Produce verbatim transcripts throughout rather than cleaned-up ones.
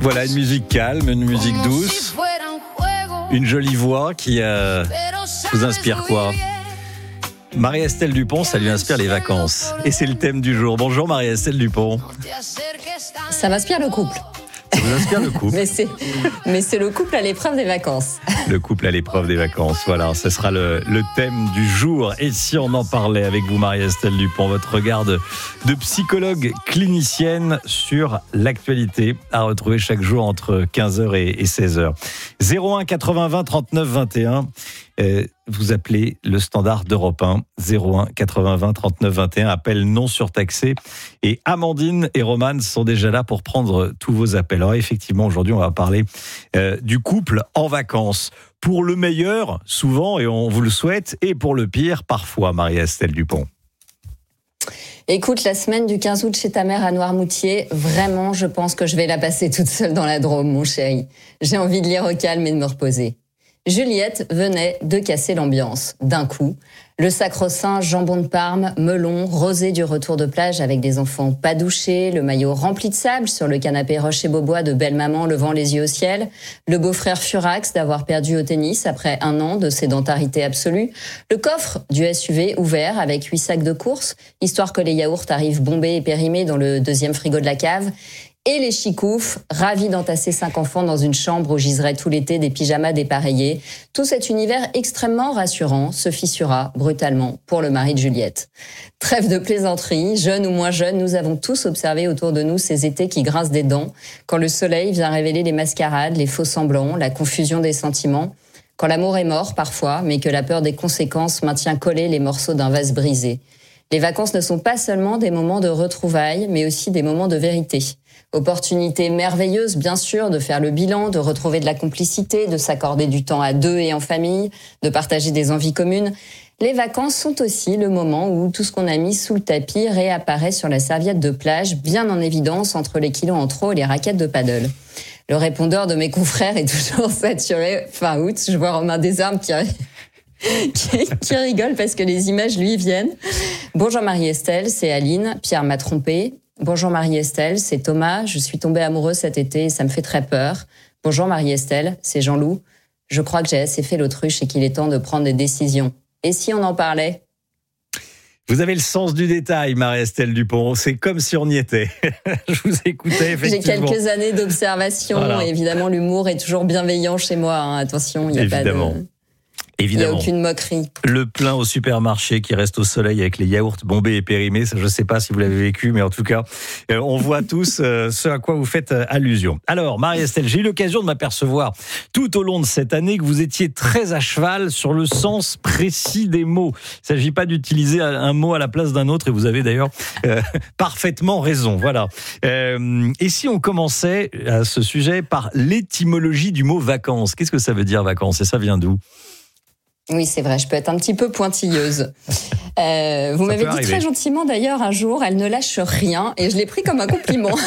Voilà, une musique calme, une musique douce, une jolie voix qui euh, vous inspire quoi ? Marie-Estelle Dupont, ça lui inspire les vacances. Et c'est le thème du jour. Bonjour Marie-Estelle Dupont. Ça m'inspire le couple. Ça vous inspire le couple. mais, c'est, mais c'est le couple à l'épreuve des vacances. Le couple à l'épreuve des vacances, voilà, ce sera le, le thème du jour. Et si on en parlait avec vous, Marie-Estelle Dupont, votre regard de, de psychologue clinicienne sur l'actualité, à retrouver chaque jour entre quinze heures et, et seize heures. zéro un quatre-vingts vingt trente-neuf vingt et un, euh, vous appelez le standard d'Europe un, zéro un quatre-vingts vingt trente-neuf vingt et un, appel non surtaxé. Et Amandine et Romane sont déjà là pour prendre tous vos appels. Alors effectivement, aujourd'hui, on va parler euh, du couple en vacances. Pour le meilleur, souvent, et on vous le souhaite, et pour le pire, parfois, Marie-Estelle Dupont. Écoute, la semaine du quinze août chez ta mère à Noirmoutier, vraiment, je pense que je vais la passer toute seule dans la Drôme, mon chéri. J'ai envie de lire au calme et de me reposer. Juliette venait de casser l'ambiance, d'un coup. Le sacro-saint jambon de Parme, melon, rosé du retour de plage avec des enfants pas douchés, le maillot rempli de sable sur le canapé Rocher-Beaubois de belle-maman levant les yeux au ciel, le beau-frère furax d'avoir perdu au tennis après un an de sédentarité absolue, le coffre du S U V ouvert avec huit sacs de course, histoire que les yaourts arrivent bombés et périmés dans le deuxième frigo de la cave, et les chicoufs, ravis d'entasser cinq enfants dans une chambre où giseraient tout l'été des pyjamas dépareillés. Tout cet univers extrêmement rassurant se fissura brutalement pour le mari de Juliette. Trêve de plaisanterie, jeunes ou moins jeunes, nous avons tous observé autour de nous ces étés qui grincent des dents, quand le soleil vient révéler les mascarades, les faux semblants, la confusion des sentiments, quand l'amour est mort parfois, mais que la peur des conséquences maintient collés les morceaux d'un vase brisé. Les vacances ne sont pas seulement des moments de retrouvailles, mais aussi des moments de vérité. Opportunité merveilleuse, bien sûr, de faire le bilan, de retrouver de la complicité, de s'accorder du temps à deux et en famille, de partager des envies communes. Les vacances sont aussi le moment où tout ce qu'on a mis sous le tapis réapparaît sur la serviette de plage, bien en évidence entre les kilos en trop et les raquettes de paddle. Le répondeur de mes confrères est toujours saturé fin août. Je vois Romain Desarmes qui, qui, qui rigole parce que les images lui viennent. Bonjour Marie-Estelle, c'est Aline. Pierre m'a trompée. Bonjour Marie-Estelle, c'est Thomas. Je suis tombée amoureuse cet été et ça me fait très peur. Bonjour Marie-Estelle, c'est Jean-Loup. Je crois que j'ai assez fait l'autruche et qu'il est temps de prendre des décisions. Et si on en parlait ? Vous avez le sens du détail, Marie-Estelle Dupont. C'est comme si on y était. Je vous écoutais, effectivement. J'ai quelques années d'observation. Voilà. Évidemment, l'humour est toujours bienveillant chez moi. Hein. Attention, il n'y a évidemment. pas de... Évidemment. Il n'y a aucune moquerie. Le plein au supermarché qui reste au soleil avec les yaourts bombés et périmés, ça, je ne sais pas si vous l'avez vécu, mais en tout cas, euh, on voit tous euh, ce à quoi vous faites euh, allusion. Alors, Marie-Estelle, j'ai eu l'occasion de m'apercevoir tout au long de cette année que vous étiez très à cheval sur le sens précis des mots. Il ne s'agit pas d'utiliser un mot à la place d'un autre, et vous avez d'ailleurs euh, parfaitement raison. Voilà. Euh, et si on commençait à ce sujet par l'étymologie du mot vacances, qu'est-ce que ça veut dire vacances et ça vient d'où ? Oui, c'est vrai, je peux être un petit peu pointilleuse. Euh, vous m'avez dit arriver. Très gentiment d'ailleurs un jour, elle ne lâche rien, et je l'ai pris comme un compliment.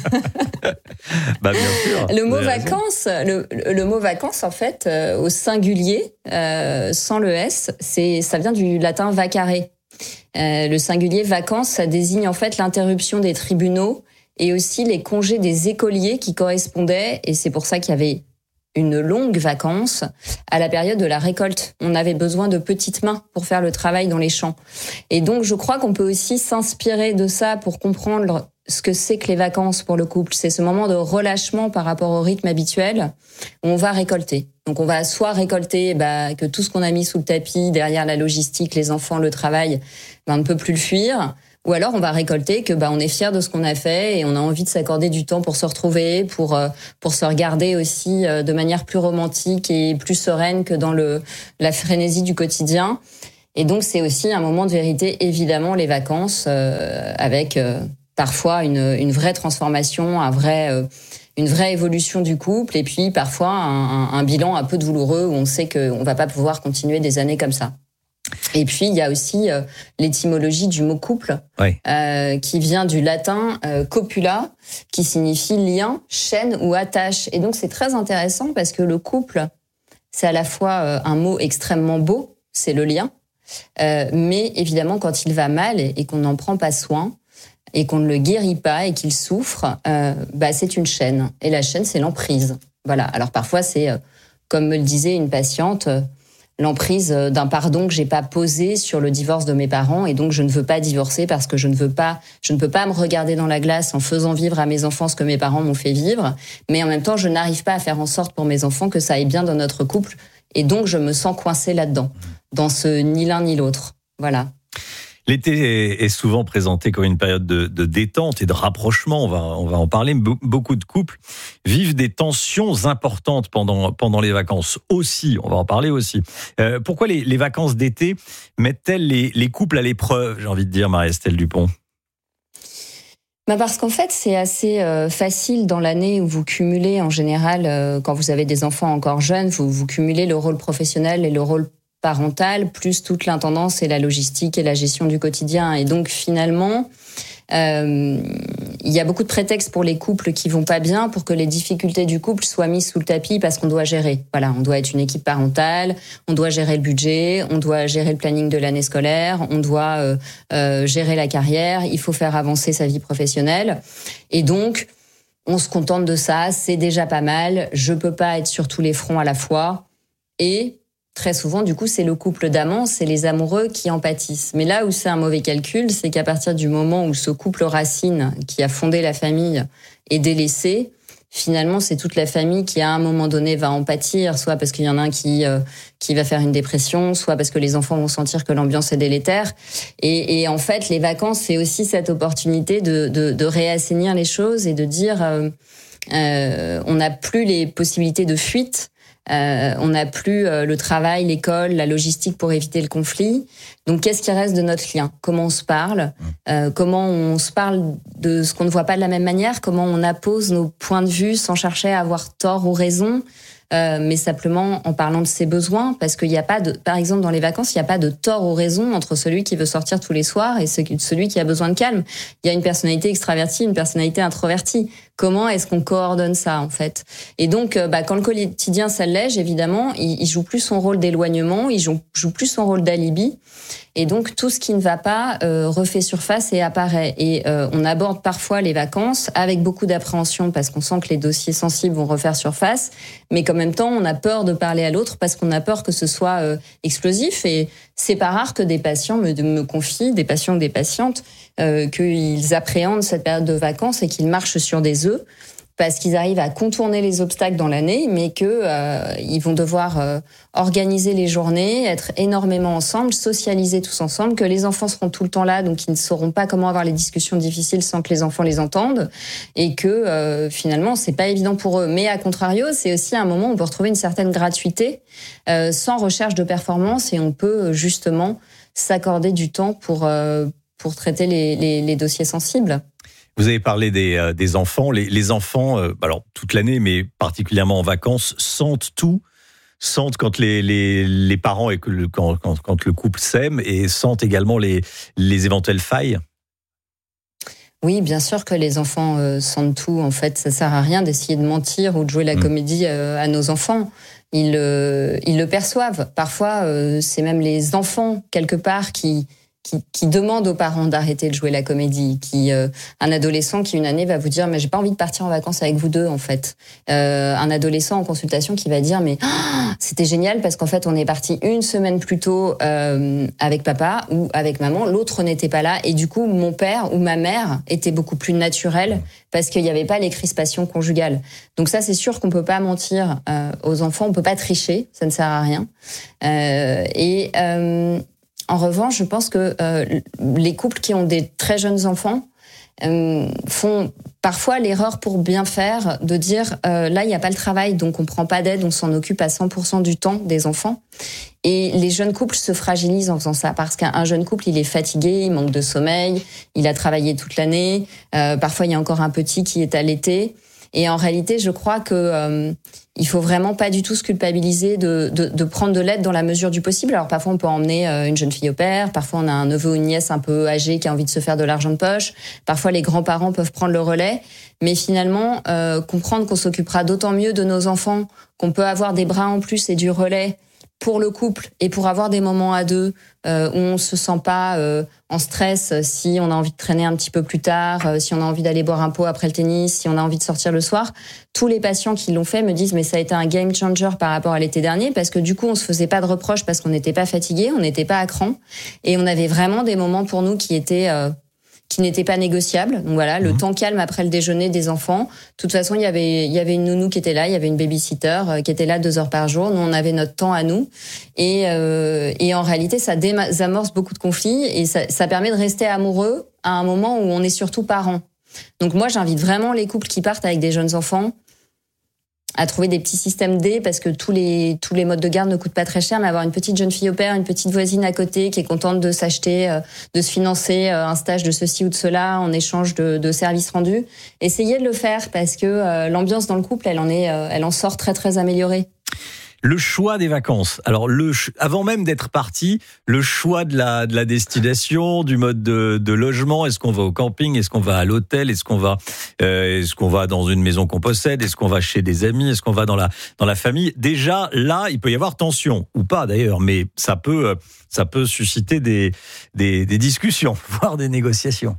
Bah bien sûr. Le mot vacances, le, le mot vacances en fait, euh, au singulier, euh, sans le s, c'est ça vient du latin vacare. Euh, le singulier vacances, ça désigne en fait l'interruption des tribunaux et aussi les congés des écoliers qui correspondaient, et c'est pour ça qu'il y avait une longue vacance à la période de la récolte. On avait besoin de petites mains pour faire le travail dans les champs. Et donc, je crois qu'on peut aussi s'inspirer de ça pour comprendre ce que c'est que les vacances pour le couple. C'est ce moment de relâchement par rapport au rythme habituel où on va récolter. Donc, on va soit récolter bah, que tout ce qu'on a mis sous le tapis, derrière la logistique, les enfants, le travail, bah, on ne peut plus le fuir. Ou alors on va récolter que bah on est fier de ce qu'on a fait et on a envie de s'accorder du temps pour se retrouver, pour euh, pour se regarder aussi euh, de manière plus romantique et plus sereine que dans le la frénésie du quotidien. Et donc c'est aussi un moment de vérité, évidemment, les vacances euh, avec euh, parfois une une vraie transformation, un vrai euh, une vraie évolution du couple et puis parfois un, un, un bilan un peu douloureux où on sait qu'on va pas pouvoir continuer des années comme ça. Et puis, il y a aussi euh, l'étymologie du mot couple, oui. euh, qui vient du latin euh, copula, qui signifie lien, chaîne ou attache. Et donc, c'est très intéressant parce que le couple, c'est à la fois euh, un mot extrêmement beau, c'est le lien, euh, mais évidemment, quand il va mal et, et qu'on n'en prend pas soin, et qu'on ne le guérit pas et qu'il souffre, euh, bah, c'est une chaîne. Et la chaîne, c'est l'emprise. Voilà. Alors parfois, c'est, euh, comme me le disait une patiente, euh, l'emprise d'un pardon que j'ai pas posé sur le divorce de mes parents, et donc je ne veux pas divorcer parce que je ne veux pas, je ne peux pas me regarder dans la glace en faisant vivre à mes enfants ce que mes parents m'ont fait vivre, mais en même temps je n'arrive pas à faire en sorte pour mes enfants que ça aille bien dans notre couple, et donc je me sens coincée là-dedans, dans ce ni l'un ni l'autre. Voilà. L'été est souvent présenté comme une période de, de détente et de rapprochement. On va, on va en parler. Be- beaucoup de couples vivent des tensions importantes pendant, pendant les vacances aussi. On va en parler aussi. Euh, pourquoi les, les vacances d'été mettent-elles les, les couples à l'épreuve, j'ai envie de dire, Marie-Estelle Dupont? Bah parce qu'en fait, c'est assez euh, facile dans l'année où vous cumulez, en général, euh, quand vous avez des enfants encore jeunes, vous, vous cumulez le rôle professionnel et le rôle parentale, plus toute l'intendance et la logistique et la gestion du quotidien. Et donc, finalement, euh, il y a beaucoup de prétextes pour les couples qui vont pas bien pour que les difficultés du couple soient mises sous le tapis parce qu'on doit gérer. Voilà, on doit être une équipe parentale, on doit gérer le budget, on doit gérer le planning de l'année scolaire, on doit euh, euh, gérer la carrière, il faut faire avancer sa vie professionnelle. Et donc, on se contente de ça, c'est déjà pas mal, je peux pas être sur tous les fronts à la fois. Et très souvent, du coup, c'est le couple d'amants, c'est les amoureux qui en pâtissent. Mais là où c'est un mauvais calcul, c'est qu'à partir du moment où ce couple racine qui a fondé la famille est délaissé, finalement, c'est toute la famille qui, à un moment donné, va en pâtir, soit parce qu'il y en a un qui euh, qui va faire une dépression, soit parce que les enfants vont sentir que l'ambiance est délétère. Et, et en fait, les vacances, c'est aussi cette opportunité de, de, de réassainir les choses et de dire euh, euh, on n'a plus les possibilités de fuite. Euh, on n'a plus euh, le travail, l'école, la logistique pour éviter le conflit. Donc, qu'est-ce qui reste de notre lien? Comment on se parle? euh, Comment on se parle de ce qu'on ne voit pas de la même manière? Comment on appose nos points de vue sans chercher à avoir tort ou raison? Euh, mais simplement en parlant de ses besoins, parce qu'il n'y a pas de, par exemple dans les vacances, il n'y a pas de tort ou raison entre celui qui veut sortir tous les soirs et celui qui a besoin de calme. Il y a une personnalité extravertie, une personnalité introvertie. Comment est-ce qu'on coordonne ça en fait? Et donc, bah, quand le quotidien s'allège, évidemment, il, il joue plus son rôle d'éloignement, il joue, joue plus son rôle d'alibi. Et donc, tout ce qui ne va pas euh, refait surface et apparaît. Et euh, on aborde parfois les vacances avec beaucoup d'appréhension parce qu'on sent que les dossiers sensibles vont refaire surface, mais qu'en même temps, on a peur de parler à l'autre parce qu'on a peur que ce soit euh, explosif. Et c'est pas rare que des patients me, me confient, des patients ou des patientes, euh, qu'ils appréhendent cette période de vacances et qu'ils marchent sur des œufs parce qu'ils arrivent à contourner les obstacles dans l'année, mais que euh, ils vont devoir euh, organiser les journées, être énormément ensemble, socialiser tous ensemble, que les enfants seront tout le temps là, donc ils ne sauront pas comment avoir les discussions difficiles sans que les enfants les entendent, et que euh, finalement c'est pas évident pour eux. Mais à contrario, c'est aussi un moment où on peut retrouver une certaine gratuité, euh, sans recherche de performance, et on peut justement s'accorder du temps pour euh, pour traiter les, les, les dossiers sensibles. Vous avez parlé des, euh, des enfants. Les, les enfants, euh, alors toute l'année, mais particulièrement en vacances, sentent tout. Sentent quand les, les, les parents et que le, quand, quand, quand le couple s'aime, et sentent également les, les éventuelles failles. Oui, bien sûr que les enfants euh, sentent tout. En fait, ça sert à rien d'essayer de mentir ou de jouer la mmh. comédie euh, à nos enfants. Ils, euh, ils le perçoivent. Parfois, euh, c'est même les enfants, quelque part, qui... Qui, qui demande aux parents d'arrêter de jouer la comédie, qui euh, un adolescent qui une année va vous dire mais j'ai pas envie de partir en vacances avec vous deux en fait. Euh, un adolescent en consultation qui va dire mais oh, c'était génial parce qu'en fait on est parti une semaine plus tôt euh, avec papa ou avec maman, l'autre n'était pas là et du coup mon père ou ma mère était beaucoup plus naturel parce qu'il n'y avait pas les crispations conjugales. Donc ça c'est sûr qu'on peut pas mentir euh, aux enfants, on peut pas tricher, ça ne sert à rien. Euh, et euh, En revanche, je pense que euh, les couples qui ont des très jeunes enfants euh, font parfois l'erreur pour bien faire de dire euh, là, il n'y a pas le travail, donc on prend pas d'aide, on s'en occupe à cent pour cent du temps des enfants. Et les jeunes couples se fragilisent en faisant ça parce qu'un jeune couple, il est fatigué, il manque de sommeil, il a travaillé toute l'année, euh, parfois il y a encore un petit qui est allaité. Et en réalité, je crois que euh, il faut vraiment pas du tout se culpabiliser de, de, de prendre de l'aide dans la mesure du possible. Alors parfois, on peut emmener euh, une jeune fille au père. Parfois, on a un neveu ou une nièce un peu âgé qui a envie de se faire de l'argent de poche. Parfois, les grands-parents peuvent prendre le relais. Mais finalement, euh, comprendre qu'on s'occupera d'autant mieux de nos enfants, qu'on peut avoir des bras en plus et du relais pour le couple et pour avoir des moments à deux euh, où on se sent pas euh, en stress si on a envie de traîner un petit peu plus tard, euh, si on a envie d'aller boire un pot après le tennis, si on a envie de sortir le soir. Tous les patients qui l'ont fait me disent mais ça a été un game changer par rapport à l'été dernier parce que du coup on se faisait pas de reproches parce qu'on n'était pas fatigué, on n'était pas à cran et on avait vraiment des moments pour nous qui étaient euh, qui n'était pas négociable. Donc voilà, le mmh. temps calme après le déjeuner des enfants. De toute façon, il y avait il y avait une nounou qui était là, il y avait une babysitter euh, qui était là deux heures par jour. Nous, on avait notre temps à nous. Et euh, et en réalité, ça désamorce beaucoup de conflits et ça, ça permet de rester amoureux à un moment où on est surtout parents. Donc moi, j'invite vraiment les couples qui partent avec des jeunes enfants à trouver des petits systèmes D parce que tous les tous les modes de garde ne coûtent pas très cher, mais avoir une petite jeune fille au père, une petite voisine à côté qui est contente de s'acheter, euh, de se financer euh, un stage de ceci ou de cela en échange de, de services rendus. Essayez de le faire parce que euh, l'ambiance dans le couple, elle en est, euh, elle en sort très très améliorée. Le choix des vacances. Alors, le avant même d'être parti, le choix de la de la destination, du mode de, de logement. Est-ce qu'on va au camping? Est-ce qu'on va à l'hôtel? Est-ce qu'on va euh, est-ce qu'on va dans une maison qu'on possède? Est-ce qu'on va chez des amis? Est-ce qu'on va dans la dans la famille? Déjà, là, il peut y avoir tension ou pas d'ailleurs, mais ça peut ça peut susciter des des, des discussions, voire des négociations.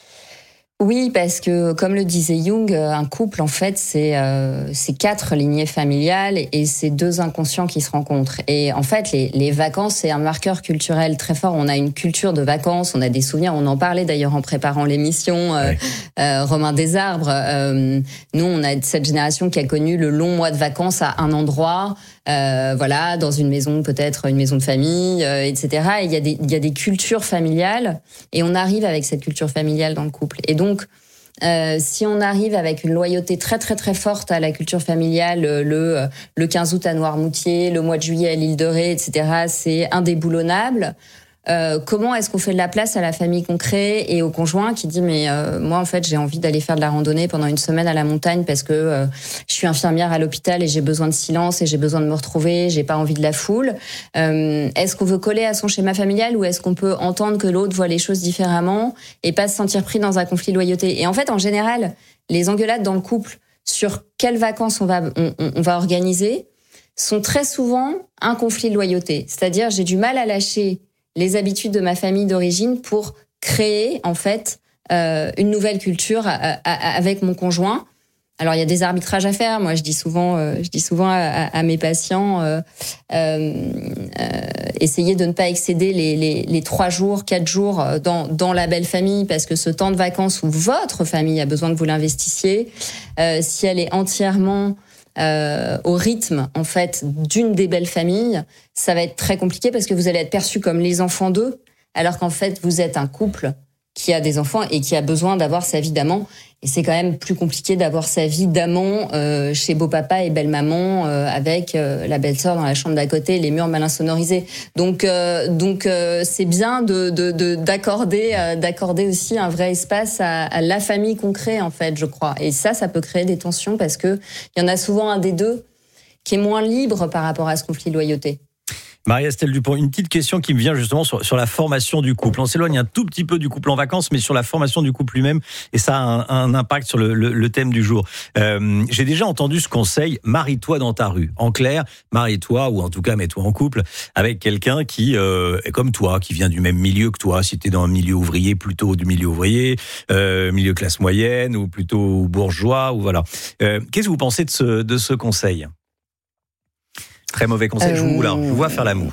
Oui, parce que comme le disait Jung, un couple en fait c'est euh, c'est quatre lignées familiales et c'est deux inconscients qui se rencontrent. Et en fait les les vacances c'est un marqueur culturel très fort. On a une culture de vacances, on a des souvenirs. On en parlait d'ailleurs en préparant l'émission. Euh, ouais. euh, Romain Desarbres. Euh, nous on a cette génération qui a connu le long mois de vacances à un endroit. Euh, voilà, dans une maison peut-être une maison de famille, euh, et cetera. Et il y a des il y a des cultures familiales et on arrive avec cette culture familiale dans le couple. Et donc euh, si on arrive avec une loyauté très très très forte à la culture familiale, le le quinze août à Noirmoutier, le mois de juillet à l'île de Ré, et cetera. C'est indéboulonnable. Euh, comment est-ce qu'on fait de la place à la famille qu'on crée et au conjoint qui dit mais euh, moi en fait j'ai envie d'aller faire de la randonnée pendant une semaine à la montagne parce que euh, je suis infirmière à l'hôpital et j'ai besoin de silence et j'ai besoin de me retrouver, j'ai pas envie de la foule. Euh, est-ce qu'on veut coller à son schéma familial ou est-ce qu'on peut entendre que l'autre voit les choses différemment et pas se sentir pris dans un conflit de loyauté? Et en fait en général les engueulades dans le couple sur quelles vacances on va on, on va organiser sont très souvent un conflit de loyauté. C'est-à-dire j'ai du mal à lâcher les habitudes de ma famille d'origine pour créer en fait euh, une nouvelle culture à, à, avec mon conjoint. Alors il y a des arbitrages à faire. Moi je dis souvent, euh, je dis souvent à, à mes patients, euh, euh, euh, essayez de ne pas excéder les, les, les trois jours, quatre jours dans, dans la belle famille parce que ce temps de vacances où votre famille a besoin que vous l'investissiez, euh, si elle est entièrement Euh, au rythme en fait d'une des belles familles, ça va être très compliqué parce que vous allez être perçus comme les enfants d'eux, alors qu'en fait vous êtes un couple qui a des enfants et qui a besoin d'avoir sa vie d'amant. Et c'est quand même plus compliqué d'avoir sa vie d'amant euh, chez beau-papa et belle-maman euh, avec euh, la belle-sœur dans la chambre d'à côté, les murs mal insonorisés. Donc, euh, donc euh, c'est bien de, de, de d'accorder, euh, d'accorder aussi un vrai espace à, à la famille qu'on crée en fait, je crois. Et ça, ça peut créer des tensions parce que il y en a souvent un des deux qui est moins libre par rapport à ce conflit de loyauté. Marie-Estelle Dupont, une petite question qui me vient justement sur, sur la formation du couple. On s'éloigne un tout petit peu du couple en vacances, mais sur la formation du couple lui-même, et ça a un, un impact sur le, le, le thème du jour. Euh, j'ai déjà entendu ce conseil, marie-toi dans ta rue. En clair, marie-toi, ou en tout cas mets-toi en couple, avec quelqu'un qui euh, est comme toi, qui vient du même milieu que toi. Si tu es dans un milieu ouvrier, plutôt du milieu ouvrier, euh, milieu classe moyenne, ou plutôt bourgeois, ou voilà. Euh, qu'est-ce que vous pensez de ce, de ce conseil ? Très mauvais conseil, euh... je vous, là, je vous vois faire la moue.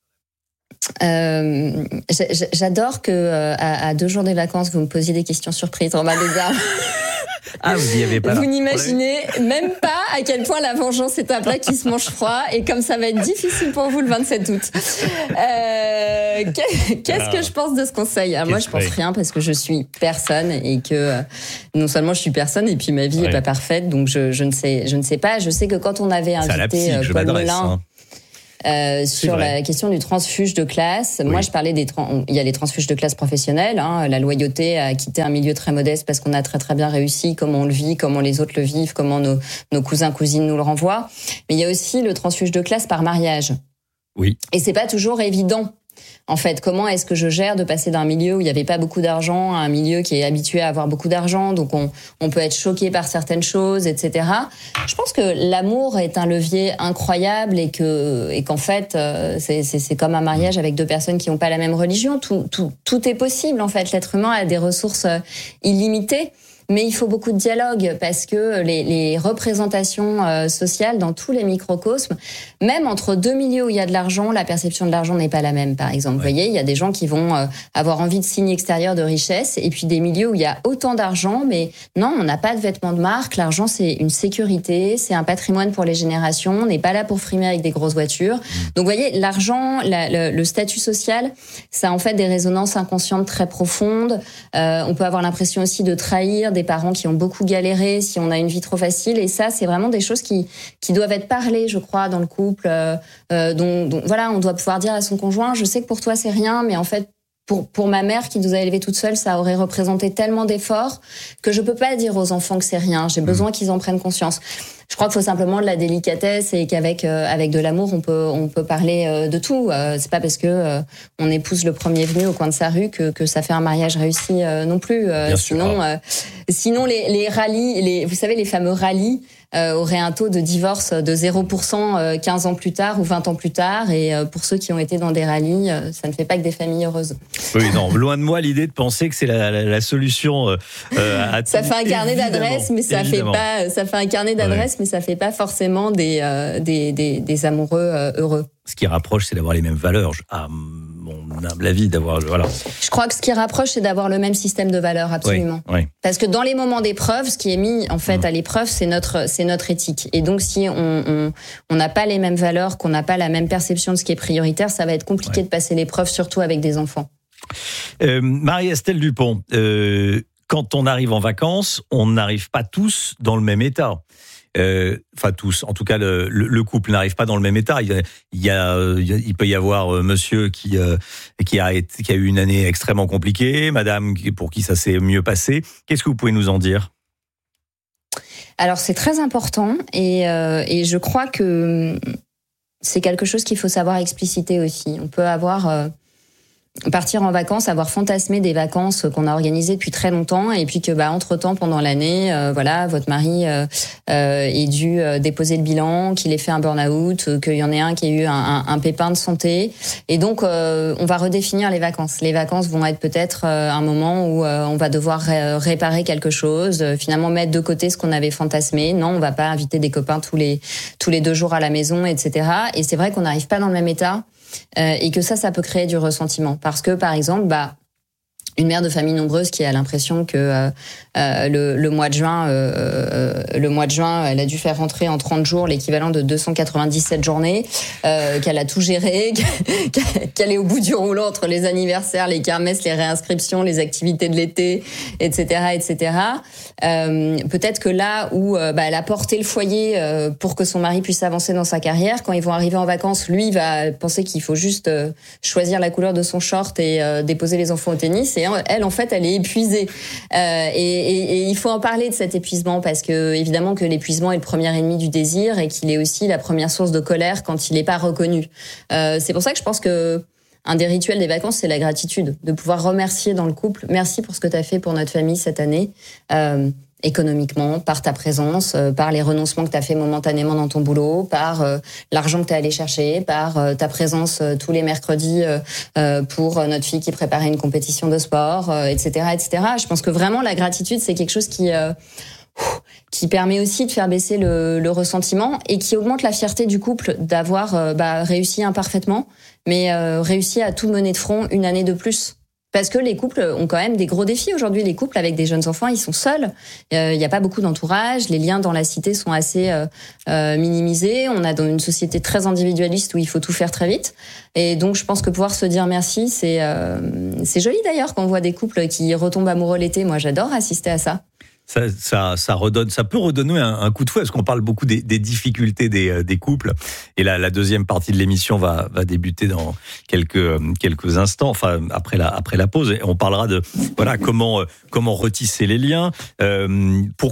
Euh, j'adore que euh, à, à deux jours des vacances, vous me posiez des questions surprises. Romain Desarbres. Ah, vous n'y avez pas. Vous n'imaginez même pas à quel point la vengeance est un plat qui se mange froid et comme ça va être difficile pour vous le vingt-sept août. Euh, Qu'est-ce que je pense de ce conseil? Alors moi, je pense rien parce que je suis personne et que non seulement je suis personne et puis ma vie ouais. est pas parfaite, donc je, je ne sais, je ne sais pas. Je sais que quand on avait invité psy, Paul Melun. Hein. Euh, sur vrai. la question du transfuge de classe. Oui. Moi, je parlais des, trans- il y a les transfuges de classe professionnels, hein, la loyauté à quitter un milieu très modeste parce qu'on a très très bien réussi, comment on le vit, comment les autres le vivent, comment nos, nos cousins, cousines nous le renvoient. Mais il y a aussi le transfuge de classe par mariage. Oui. Et c'est pas toujours évident En fait, comment est-ce que je gère de passer d'un milieu où il n'y avait pas beaucoup d'argent à un milieu qui est habitué à avoir beaucoup d'argent, donc on, on peut être choqué par certaines choses, et cetera. Je pense que l'amour est un levier incroyable et que et qu'en fait, euh, c'est, c'est, c'est comme un mariage avec deux personnes qui n'ont pas la même religion. Tout, tout, tout est possible, en fait. L'être humain a des ressources illimitées. Mais il faut beaucoup de dialogue parce que les, les représentations euh, sociales dans tous les microcosmes, même entre deux milieux où il y a de l'argent, la perception de l'argent n'est pas la même, par exemple. Ouais. Vous voyez, il y a des gens qui vont euh, avoir envie de signes extérieurs de richesse et puis des milieux où il y a autant d'argent, mais non, on n'a pas de vêtements de marque. L'argent, c'est une sécurité, c'est un patrimoine pour les générations. On n'est pas là pour frimer avec des grosses voitures. Donc, vous voyez, l'argent, la, le, le statut social, ça a en fait des résonances inconscientes très profondes. Euh, on peut avoir l'impression aussi de trahir des parents qui ont beaucoup galéré si on a une vie trop facile, et ça c'est vraiment des choses qui qui doivent être parlées, je crois, dans le couple, euh, euh, dont, dont voilà, on doit pouvoir dire à son conjoint, je sais que pour toi c'est rien, mais en fait pour pour ma mère qui nous a élevés toute seule, ça aurait représenté tellement d'efforts que je peux pas dire aux enfants que c'est rien, j'ai besoin mmh. qu'ils en prennent conscience. Je crois qu'il faut simplement de la délicatesse et qu'avec euh, avec de l'amour, on peut on peut parler euh, de tout. Euh, c'est pas parce que euh, on épouse le premier venu au coin de sa rue que que ça fait un mariage réussi euh, non plus. Euh, sinon euh, sinon les les rallyes, les vous savez les fameux rallyes euh, auraient un taux de divorce de zéro pour cent euh, quinze ans plus tard ou vingt ans plus tard, et euh, pour ceux qui ont été dans des rallyes, euh, ça ne fait pas que des familles heureuses. Oui, non, loin de moi l'idée de penser que c'est la la, la solution euh, à ça tout. fait un carnet d'adresses, mais ça évidemment. fait pas ça fait un carnet d'adresses, ouais. mais ça fait pas forcément des euh, des, des des amoureux euh, heureux. Ce qui rapproche, c'est d'avoir les mêmes valeurs. À mon humble avis, d'avoir voilà. Je crois que ce qui rapproche, c'est d'avoir le même système de valeurs, absolument. Oui, oui. Parce que dans les moments d'épreuve, ce qui est mis en fait mmh. à l'épreuve, c'est notre c'est notre éthique. Et donc, si on on on n'a pas les mêmes valeurs, qu'on n'a pas la même perception de ce qui est prioritaire, ça va être compliqué ouais. de passer l'épreuve, surtout avec des enfants. Euh, Marie-Estelle Dupont, euh, quand on arrive en vacances, on n'arrive pas tous dans le même état. Euh, enfin tous, en tout cas le, le, le couple n'arrive pas dans le même état. Il y a, il, y a, il peut y avoir euh, monsieur qui euh, qui a été, qui a eu une année extrêmement compliquée, madame pour qui ça s'est mieux passé. Qu'est-ce que vous pouvez nous en dire ? Alors c'est très important et euh, et je crois que c'est quelque chose qu'il faut savoir expliciter aussi. On peut avoir euh, partir en vacances, avoir fantasmé des vacances qu'on a organisées depuis très longtemps, et puis que bah entre-temps pendant l'année, euh, voilà, votre mari euh, euh, ait dû euh, déposer le bilan, qu'il ait fait un burn-out, euh, qu'il y en ait un qui ait eu un, un, un pépin de santé, et donc euh, on va redéfinir les vacances. Les vacances vont être peut-être euh, un moment où euh, on va devoir ré- réparer quelque chose, euh, finalement mettre de côté ce qu'on avait fantasmé. Non, on va pas inviter des copains tous les tous les deux jours à la maison, et cetera. Et c'est vrai qu'on n'arrive pas dans le même état. Euh, et que ça, ça peut créer du ressentiment. Parce que, par exemple, bah, une mère de famille nombreuse qui a l'impression que euh, euh, le, le mois de juin, euh, le mois de juin, elle a dû faire rentrer en trente jours l'équivalent de deux cent quatre-vingt-dix-sept journées, euh, qu'elle a tout géré, qu'elle est au bout du rouleau entre les anniversaires, les kermesses, les réinscriptions, les activités de l'été, et cetera, et cetera. Euh, peut-être que là où euh, bah, elle a porté le foyer euh, pour que son mari puisse avancer dans sa carrière, quand ils vont arriver en vacances, lui il va penser qu'il faut juste euh, choisir la couleur de son short et euh, déposer les enfants au tennis. Et elle, en fait, elle est épuisée. Euh, et, et, et il faut en parler de cet épuisement parce que, évidemment, que l'épuisement est le premier ennemi du désir et qu'il est aussi la première source de colère quand il n'est pas reconnu. Euh, c'est pour ça que je pense que un des rituels des vacances, c'est la gratitude, de pouvoir remercier dans le couple. Merci pour ce que tu as fait pour notre famille cette année. Euh, économiquement, par ta présence, euh, par les renoncements que tu as fait momentanément dans ton boulot, par euh, l'argent que tu es allé chercher, par euh, ta présence euh, tous les mercredis euh, euh, pour notre fille qui préparait une compétition de sport, euh, et cetera, et cetera. Je pense que vraiment la gratitude, c'est quelque chose qui euh, qui permet aussi de faire baisser le, le ressentiment et qui augmente la fierté du couple d'avoir euh, bah, réussi imparfaitement, mais euh, réussi à tout mener de front une année de plus. Parce que les couples ont quand même des gros défis aujourd'hui. Les couples avec des jeunes enfants, ils sont seuls. Il euh, n'y a pas beaucoup d'entourage. Les liens dans la cité sont assez euh, euh, minimisés. On a dans une société très individualiste où il faut tout faire très vite. Et donc, je pense que pouvoir se dire merci, c'est euh, c'est joli d'ailleurs quand on voit des couples qui retombent amoureux l'été. Moi, j'adore assister à ça. Ça, ça, ça redonne, ça peut redonner un, un coup de fouet, parce qu'on parle beaucoup des, des difficultés des, des couples. Et là, la deuxième partie de l'émission va, va débuter dans quelques, quelques instants, enfin après la, après la pause. Et on parlera de voilà comment, comment retisser les liens. Euh, pourquoi est-ce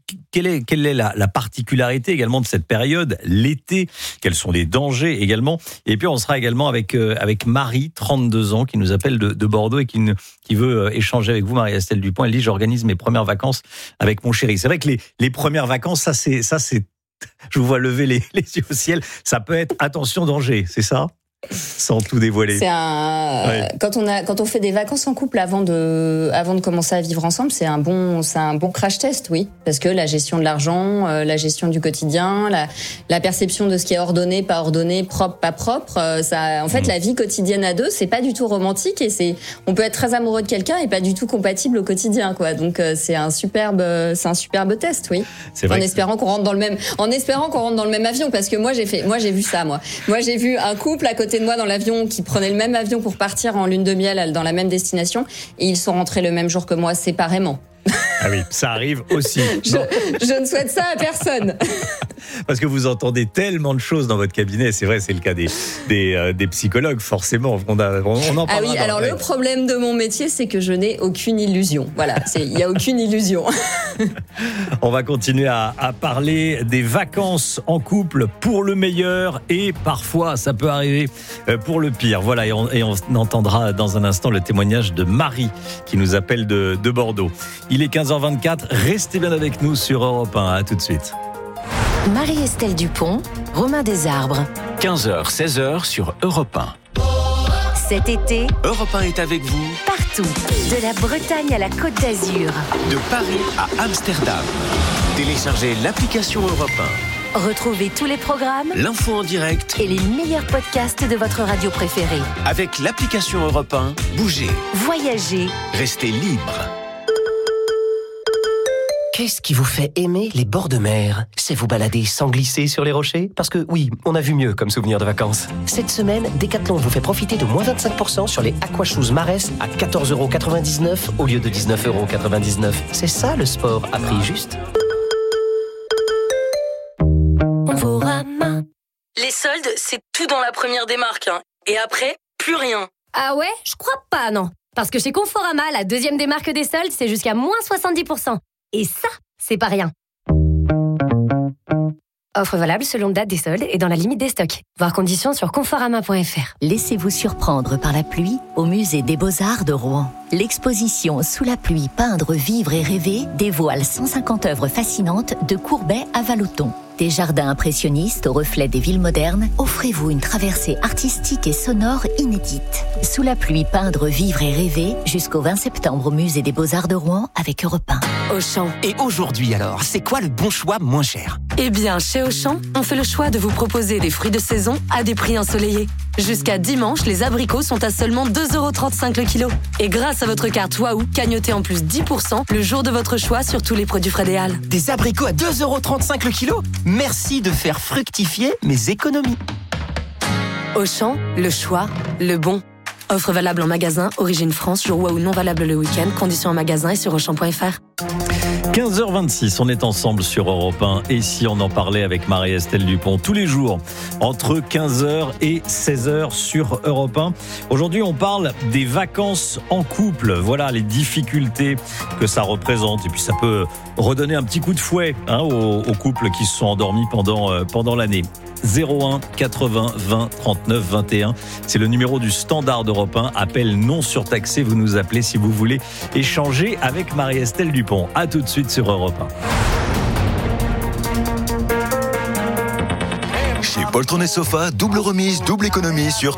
quelle est, quelle est la, la particularité également de cette période, l'été? Quels sont les dangers également? Et puis on sera également avec, euh, avec Marie, trente-deux ans, qui nous appelle de, de Bordeaux et qui, ne, qui veut euh, échanger avec vous, Marie-Estelle Dupont. Elle dit, j'organise mes premières vacances avec mon chéri. C'est vrai que les, les premières vacances, ça c'est, ça c'est, je vous vois lever les, les yeux au ciel, ça peut être attention danger, c'est ça? Sans tout dévoiler. C'est un ouais. quand on a quand on fait des vacances en couple avant de avant de commencer à vivre ensemble, c'est un bon c'est un bon crash test, oui, parce que la gestion de l'argent, euh, la gestion du quotidien, la la perception de ce qui est ordonné, pas ordonné, propre, pas propre, euh, ça en fait mmh. la vie quotidienne à deux, c'est pas du tout romantique et c'est on peut être très amoureux de quelqu'un et pas du tout compatible au quotidien, quoi. Donc euh, c'est un superbe c'est un superbe test, oui. C'est vrai en espérant qu'on rentre dans le même en espérant qu'on rentre dans le même avion, parce que moi j'ai fait moi j'ai vu ça moi. Moi j'ai vu un couple à côté de moi dans l'avion qui prenait le même avion pour partir en lune de miel dans la même destination et ils sont rentrés le même jour que moi séparément. Ah oui, ça arrive aussi. je, je ne souhaite ça à personne. Parce que vous entendez tellement de choses dans votre cabinet, c'est vrai, c'est le cas des, des, euh, des psychologues, forcément. On, a, on en ah oui, alors le problème de mon métier, c'est que je n'ai aucune illusion. Voilà, il n'y a aucune illusion. On va continuer à, à parler des vacances en couple pour le meilleur et parfois, ça peut arriver pour le pire. Voilà, et on, et on entendra dans un instant le témoignage de Marie qui nous appelle de, de Bordeaux. Il est quinze heures vingt-quatre, restez bien avec nous sur Europe un, à tout de suite. Marie-Estelle Dupont, Romain Desarbres. quinze heures, seize heures sur Europe un. Cet été, Europe un est avec vous partout, de la Bretagne à la Côte d'Azur, de Paris à Amsterdam. Téléchargez l'application Europe un. Retrouvez tous les programmes, l'info en direct et les meilleurs podcasts de votre radio préférée. Avec l'application Europe un, bougez, voyagez, restez libre. Qu'est-ce qui vous fait aimer les bords de mer? C'est vous balader sans glisser sur les rochers? Parce que oui, on a vu mieux comme souvenir de vacances. Cette semaine, Decathlon vous fait profiter de moins vingt-cinq pour cent sur les Aquashoes Marès à quatorze euros quatre-vingt-dix-neuf au lieu de dix-neuf euros quatre-vingt-dix-neuf. C'est ça le sport à prix juste. Conforama. Les soldes, c'est tout dans la première des marques. Hein. Et après, plus rien. Ah ouais? Je crois pas, non. Parce que chez Conforama, la deuxième des marques des soldes, c'est jusqu'à moins soixante-dix pour cent. Et ça, c'est pas rien. Offre valable selon date des soldes et dans la limite des stocks. Voir conditions sur conforama point f r. Laissez-vous surprendre par la pluie au musée des Beaux-Arts de Rouen. L'exposition Sous la pluie, peindre, vivre et rêver dévoile cent cinquante œuvres fascinantes de Courbet à Vallotton. Des jardins impressionnistes au reflet des villes modernes, offrez-vous une traversée artistique et sonore inédite. Sous la pluie, peindre, vivre et rêver, jusqu'au vingt septembre au musée des Beaux-Arts de Rouen avec Europe un. Auchan. Et aujourd'hui alors, c'est quoi le bon choix moins cher? Eh bien, chez Auchan, on fait le choix de vous proposer des fruits de saison à des prix ensoleillés. Jusqu'à dimanche, les abricots sont à seulement deux euros trente-cinq le kilo. Et grâce à votre carte Waouh, cagnotez en plus dix pour cent le jour de votre choix sur tous les produits Frédéal. Des abricots à deux euros trente-cinq le kilo? Merci de faire fructifier mes économies. Auchan, le choix, le bon. Offre valable en magasin, origine France, jour Waouh non valable le week-end, conditions en magasin et sur auchan point f r. quinze heures vingt-six, on est ensemble sur Europe un et si on en parlait avec Marie-Estelle Dupont tous les jours entre quinze heures et seize heures sur Europe un. Aujourd'hui, on parle des vacances en couple. Voilà les difficultés que ça représente et puis ça peut redonner un petit coup de fouet hein, aux, aux couples qui se sont endormis pendant, euh, pendant l'année. zéro un quatre-vingts vingt trente-neuf vingt et un. C'est le numéro du standard d'Europe un. Appel non surtaxé. Vous nous appelez si vous voulez échanger avec Marie-Estelle Dupont. À tout de suite sur Europe un. Chez Poltron et Sofa, double remise, double économie sur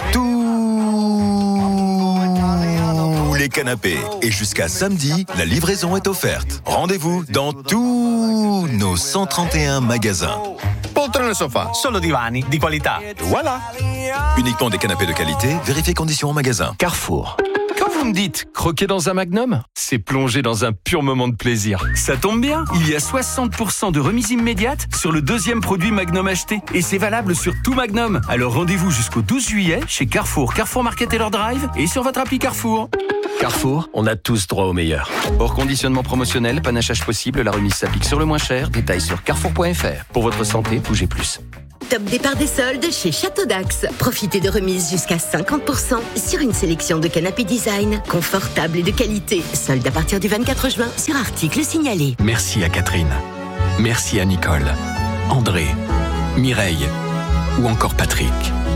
tous les canapés. Et jusqu'à samedi, la livraison est offerte. Rendez-vous dans tous nos cent trente et un magasins. Poltron e Sofa, solo divani di qualità. Voilà. Uniquement des canapés de qualité, vérifiez conditions en magasin. Carrefour. Quand vous me dites croquer dans un Magnum, c'est plonger dans un pur moment de plaisir. Ça tombe bien, il y a soixante pour cent de remise immédiate sur le deuxième produit Magnum acheté. Et c'est valable sur tout Magnum. Alors rendez-vous jusqu'au douze juillet chez Carrefour, Carrefour Market et leur Drive et sur votre appli Carrefour. Carrefour, on a tous droit au meilleur. Hors conditionnement promotionnel, panachage possible, la remise s'applique sur le moins cher. Détails sur carrefour point f r. Pour votre santé, bougez plus. Top départ des soldes chez Château d'Axe. Profitez de remises jusqu'à cinquante pour cent sur une sélection de canapés design, confortables et de qualité. Soldes à partir du vingt-quatre juin sur articles signalés. Merci à Catherine. Merci à Nicole, André, Mireille ou encore Patrick.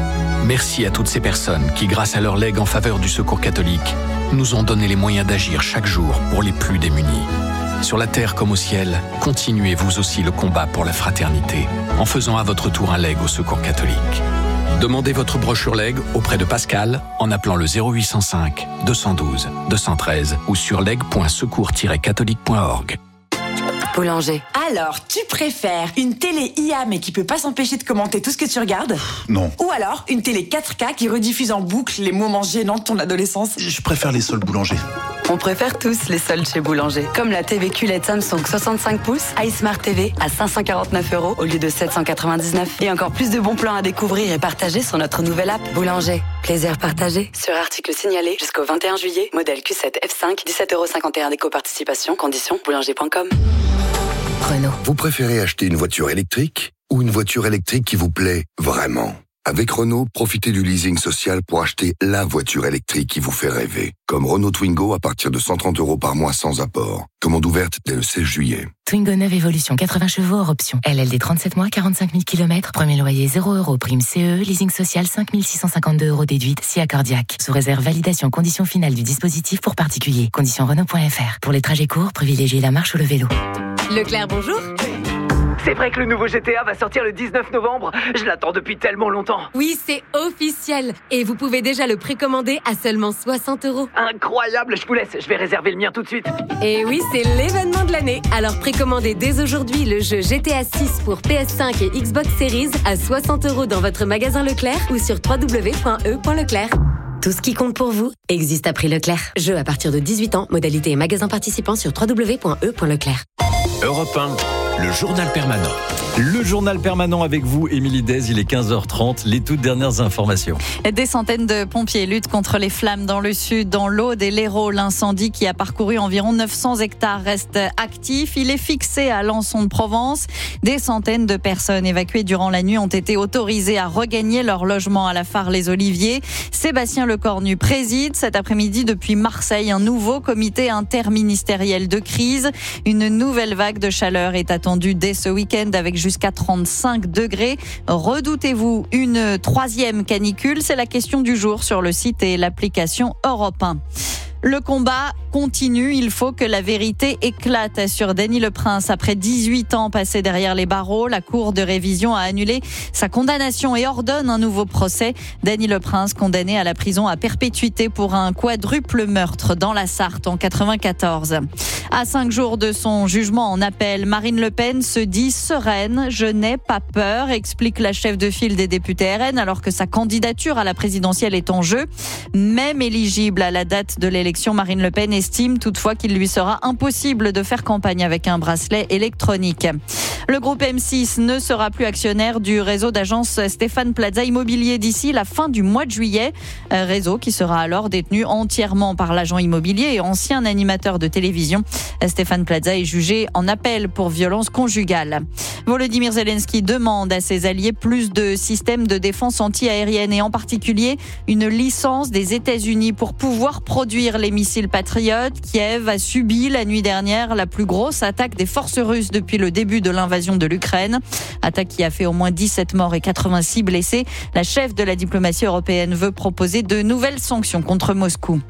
Merci à toutes ces personnes qui, grâce à leur legs en faveur du Secours catholique, nous ont donné les moyens d'agir chaque jour pour les plus démunis. Sur la terre comme au ciel, continuez vous aussi le combat pour la fraternité en faisant à votre tour un leg au Secours catholique. Demandez votre brochure leg auprès de Pascal en appelant le zéro huit cent cinq deux cent douze deux cent treize ou sur leg point secours tiret catholique point org. Boulanger. Alors, tu préfères une télé I A mais qui peut pas s'empêcher de commenter tout ce que tu regardes ? Non. Ou alors une télé quatre K qui rediffuse en boucle les moments gênants de ton adolescence ? Je préfère les soldes Boulanger. On préfère tous les soldes chez Boulanger. Comme la T V Q L E D Samsung soixante-cinq pouces, iSmart T V à cinq cent quarante-neuf euros au lieu de sept cent quatre-vingt-dix-neuf. Et encore plus de bons plans à découvrir et partager sur notre nouvelle app Boulanger. Plaisir partagé. Sur article signalé jusqu'au vingt et un juillet. Modèle Q sept F cinq, dix-sept euros cinquante et un d'éco-participation. Conditions boulanger point com. Renault. Vous préférez acheter une voiture électrique ou une voiture électrique qui vous plaît vraiment ? Avec Renault, profitez du leasing social pour acheter la voiture électrique qui vous fait rêver. Comme Renault Twingo à partir de cent trente euros par mois sans apport. Commande ouverte dès le seize juillet. Twingo neuve Evolution, quatre-vingts chevaux hors option. L L D trente-sept mois, quarante-cinq mille kilomètres. Premier loyer zéro euros. Prime C E, leasing social cinq mille six cent cinquante-deux euros déduite, si accordiaque. Sous réserve validation conditions finales du dispositif pour particuliers. Conditions Renault point F R. Pour les trajets courts, privilégiez la marche ou le vélo. Leclerc, bonjour. C'est vrai que le nouveau G T A va sortir le dix-neuf novembre. Je l'attends depuis tellement longtemps. Oui, c'est officiel. Et vous pouvez déjà le précommander à seulement soixante euros. Incroyable, je vous laisse. Je vais réserver le mien tout de suite. Et oui, c'est l'événement de l'année. Alors précommandez dès aujourd'hui le jeu G T A six pour P S cinq et Xbox Series à soixante euros dans votre magasin Leclerc ou sur w w w point e point leclerc. Tout ce qui compte pour vous existe à prix Leclerc. Jeu à partir de dix-huit ans. Modalité et magasin participant sur w w w point e point leclerc. Europe un, le journal permanent. Le journal permanent avec vous, Émilie Dez, il est quinze heures trente, les toutes dernières informations. Des centaines de pompiers luttent contre les flammes dans le sud, dans l'Aude et l'Hérault. L'incendie qui a parcouru environ neuf cents hectares reste actif. Il est fixé à Lançon de Provence. Des centaines de personnes évacuées durant la nuit ont été autorisées à regagner leur logement à la Phare-les-Oliviers. Sébastien Lecornu préside cet après-midi depuis Marseille un nouveau comité interministériel de crise. Une nouvelle vague de chaleur est attendue dès ce week-end avec jusqu'à trente-cinq degrés. Redoutez-vous une troisième canicule ? C'est la question du jour sur le site et l'application Europe un. Le combat continue, il faut que la vérité éclate, assure Denis Leprince. Après dix-huit ans passés derrière les barreaux, la Cour de révision a annulé sa condamnation et ordonne un nouveau procès. Denis Leprince, condamné à la prison à perpétuité pour un quadruple meurtre dans la Sarthe en quatre-vingt-quatorze. À cinq jours de son jugement en appel, Marine Le Pen se dit sereine. Je n'ai pas peur, explique la chef de file des députés R N, alors que sa candidature à la présidentielle est en jeu. Même éligible à la date de l'élection, Marine Le Pen estime toutefois qu'il lui sera impossible de faire campagne avec un bracelet électronique. Le groupe M six ne sera plus actionnaire du réseau d'agence Stéphane Plaza Immobilier d'ici la fin du mois de juillet. Un réseau qui sera alors détenu entièrement par l'agent immobilier et ancien animateur de télévision. Stéphane Plaza est jugé en appel pour violence conjugale. Volodymyr Zelensky demande à ses alliés plus de systèmes de défense anti-aérienne et en particulier une licence des États-Unis pour pouvoir produire les missiles patriotes. Kiev a subi la nuit dernière la plus grosse attaque des forces russes depuis le début de l'invasion de l'Ukraine. Attaque qui a fait au moins dix-sept morts et quatre-vingt-six blessés. La chef de la diplomatie européenne veut proposer de nouvelles sanctions contre Moscou.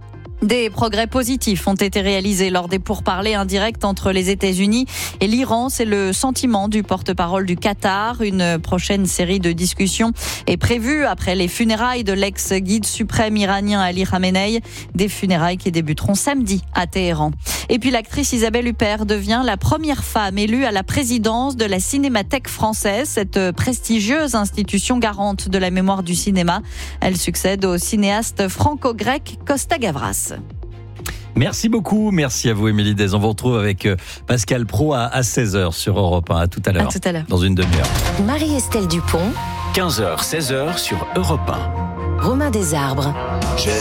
Des progrès positifs ont été réalisés lors des pourparlers indirects entre les États-Unis et l'Iran. C'est le sentiment du porte-parole du Qatar. Une prochaine série de discussions est prévue après les funérailles de l'ex-guide suprême iranien Ali Khamenei. Des funérailles qui débuteront samedi à Téhéran. Et puis l'actrice Isabelle Huppert devient la première femme élue à la présidence de la Cinémathèque française, cette prestigieuse institution garante de la mémoire du cinéma. Elle succède au cinéaste franco-grec Costa Gavras. Merci beaucoup, merci à vous Émilie Dez. On vous retrouve avec Pascal Praud à seize heures sur Europe un. À tout à l'heure. À tout à l'heure. Dans une demi-heure. Marie-Estelle Dupont. quinze heures, seize heures sur Europe un. Romain Desarbres.